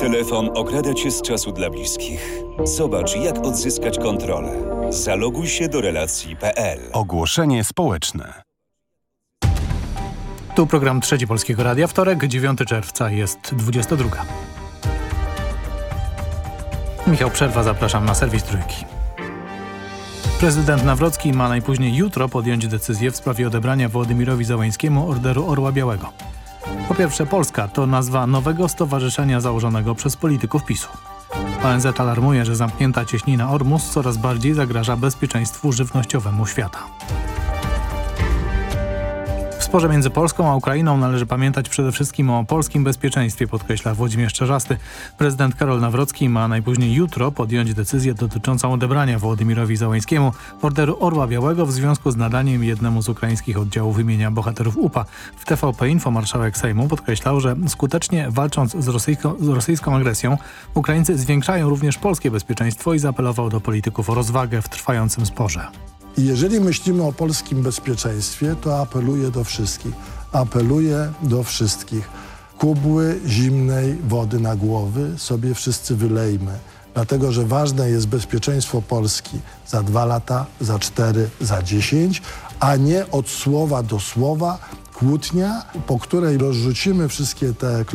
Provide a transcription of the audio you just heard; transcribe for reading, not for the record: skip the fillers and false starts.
Telefon okrada cię z czasu dla bliskich. Zobacz, jak odzyskać kontrolę. Zaloguj się do relacji.pl. Ogłoszenie społeczne. Tu program Trzeci Polskiego Radia. Wtorek, 9 czerwca, jest 22. Michał Przerwa, zapraszam na serwis Trójki. Prezydent Nawrocki ma najpóźniej jutro podjąć decyzję w sprawie odebrania Wołodymirowi Zełańskiemu Orderu Orła Białego. Po pierwsze, Polska to nazwa nowego stowarzyszenia założonego przez polityków PiS-u. ONZ alarmuje, że zamknięta cieśnina Ormus coraz bardziej zagraża bezpieczeństwu żywnościowemu świata. W sporze między Polską a Ukrainą należy pamiętać przede wszystkim o polskim bezpieczeństwie, podkreśla Włodzimierz Czarzasty. Prezydent Karol Nawrocki ma najpóźniej jutro podjąć decyzję dotyczącą odebrania Wołodymirowi Zełańskiemu Orderu Orła Białego w związku z nadaniem jednemu z ukraińskich oddziałów imienia bohaterów UPA. W TVP Info marszałek Sejmu podkreślał, że skutecznie walcząc z rosyjską agresją, Ukraińcy zwiększają również polskie bezpieczeństwo i zaapelował do polityków o rozwagę w trwającym sporze. I jeżeli myślimy o polskim bezpieczeństwie, to apeluję do wszystkich. Apeluję do wszystkich. Kubły zimnej wody na głowy sobie wszyscy wylejmy. Dlatego, że ważne jest bezpieczeństwo Polski za 2 lata, za 4, za 10, a nie od słowa do słowa kłótnia, po której rozrzucimy wszystkie te